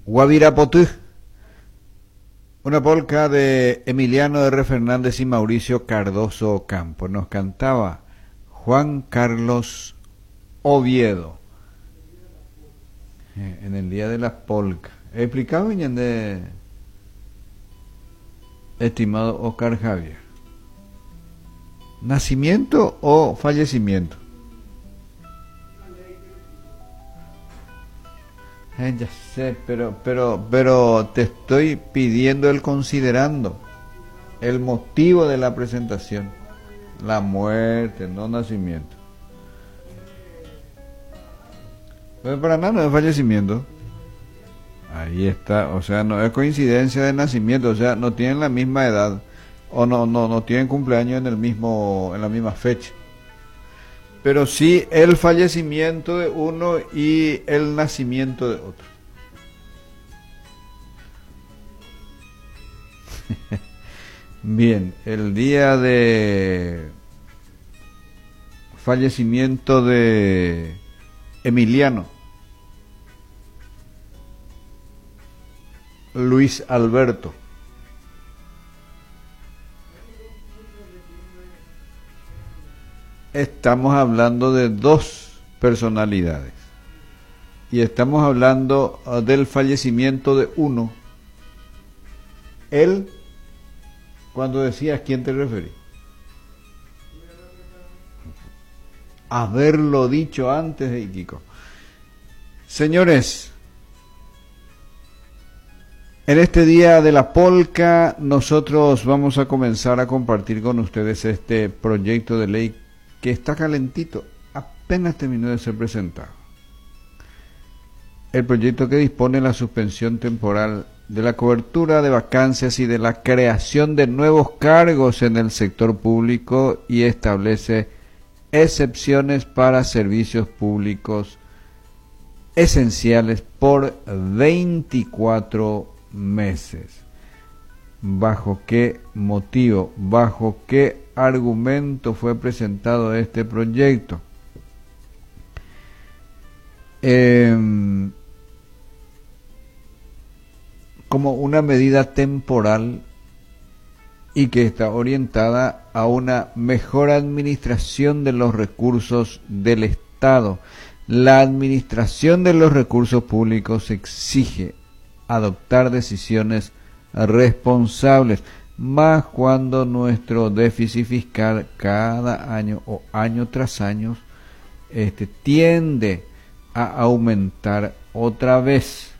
Guavirapotú, una polca de Emiliano R. Fernández y Mauricio Cardoso Campo. Nos cantaba Juan Carlos Oviedo en el Día de las Polcas. Explicado bien de estimado Oscar Javier. ¿Nacimiento o fallecimiento? Ya sé, pero te estoy pidiendo el considerando el motivo de la presentación, la muerte, no nacimiento. Pero para nada no es fallecimiento. Ahí está, o sea, no es coincidencia de nacimiento, o sea, no tienen la misma edad o no tienen cumpleaños en la misma fecha. Pero sí el fallecimiento de uno y el nacimiento de otro. Bien, el día de fallecimiento de Emiliano Luis Alberto. Estamos hablando de dos personalidades y estamos hablando del fallecimiento de uno. Él, cuando decías, ¿quién te referís? Haberlo dicho antes de Iquico. Señores, en este día de la polca nosotros vamos a comenzar a compartir con ustedes este proyecto de ley que está calentito, apenas terminó de ser presentado. El proyecto que dispone la suspensión temporal de la cobertura de vacancias y de la creación de nuevos cargos en el sector público y establece excepciones para servicios públicos esenciales por 24 meses. ¿Bajo qué motivo? ¿Bajo qué argumento fue presentado este proyecto? Como una medida temporal y que está orientada a una mejor administración de los recursos del Estado. La administración de los recursos públicos exige adoptar decisiones responsables, más cuando nuestro déficit fiscal cada año o año tras año tiende a aumentar otra vez.